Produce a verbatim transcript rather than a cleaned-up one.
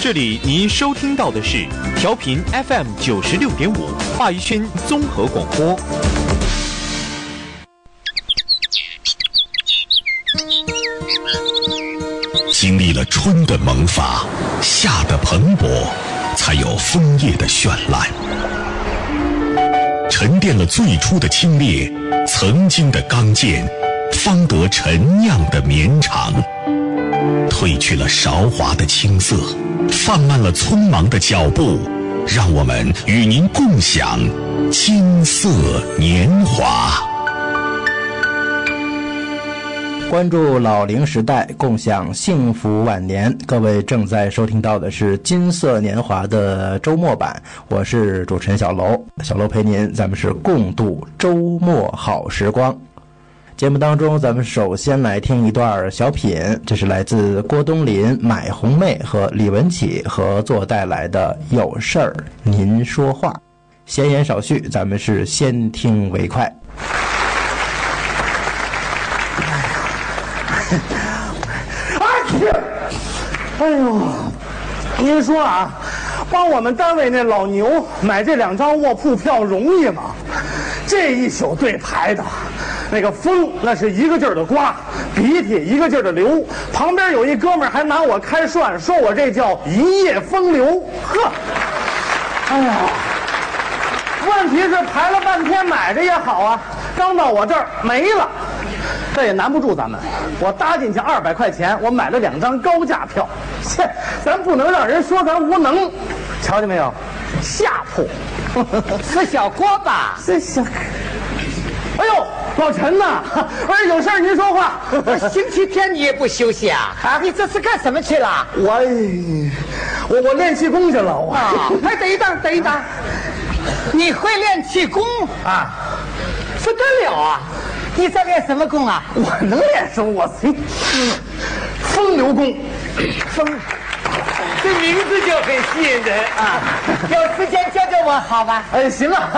这里您收听到的是调频 F M 九十六点五华语圈综合广播。 经历了春的萌发，夏的蓬勃，才有枫叶的绚烂。沉淀了最初的清冽，曾经的刚健，方得陈酿的绵长。褪去了韶华的青涩，放慢了匆忙的脚步，让我们与您共享金色年华。 关注老龄时代，共享幸福晚年。各位正在收听到的是金色年华的周末版，我是主持人小楼。小楼陪您，咱们是共度周末好时光。节目当中，咱们首先来听一段小品，这是来自郭冬临、买红妹和李文启合作带来的《有事儿您说话》。闲言少叙，咱们是先听为快。 哎呦，您说啊，帮我们单位那老牛买这两张卧铺票容易吗？这一宿对排的，那个风那是一个劲儿的刮，鼻涕一个劲儿的流，旁边有一哥们儿还拿我开涮，说我这叫一夜风流。呵，哎呀，问题是排了半天买着也好啊，刚到我这儿没了。这也难不住咱们，我搭进去二百块钱，我买了两张高价票。切，咱不能让人说咱无能。瞧见没有，下铺是小郭吧？ 这小，哎呦，老陈呐，我说有事儿您说话。 星期天你也不休息啊？啊，你这是干什么去了？ 我我我练气功去了。我啊，哎，等一等，等一等，你会练气功啊？ 不得了啊！你在练什么功啊？ 我能练什么？我随风流功。 风，这名字就很吸引人啊！有时间教教我好吧？ 哎，行啊。